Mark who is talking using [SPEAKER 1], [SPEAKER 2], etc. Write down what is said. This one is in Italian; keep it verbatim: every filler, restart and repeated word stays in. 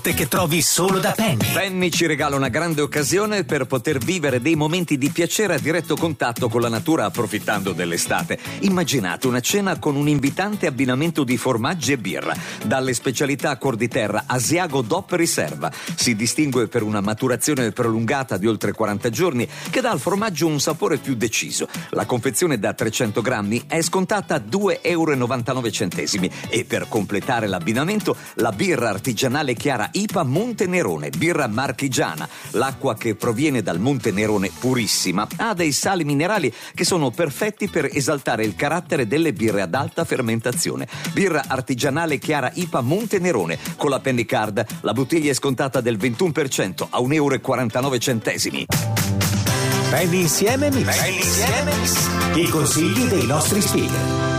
[SPEAKER 1] che trovi solo da Penny.
[SPEAKER 2] Penny ci regala una grande occasione per poter vivere dei momenti di piacere a diretto contatto con la natura approfittando dell'estate. Immaginate una cena con un invitante abbinamento di formaggi e birra. Dalle specialità Cuor di Terra, Asiago D O P Riserva. Si distingue per una maturazione prolungata di oltre quaranta giorni che dà al formaggio un sapore più deciso. La confezione da trecento grammi è scontata a due virgola novantanove euro e per completare l'abbinamento la birra artigianale chiara I P A Monte Nerone, birra marchigiana. L'acqua che proviene dal Monte Nerone purissima ha dei sali minerali che sono perfetti per esaltare il carattere delle birre ad alta fermentazione. Birra artigianale chiara I P A Monte Nerone con la Penny Card. La bottiglia è scontata del ventuno per cento a un euro e quarantanove centesimi.
[SPEAKER 1] Penny insieme Mix. Penny insieme Mix. I consigli dei nostri speaker.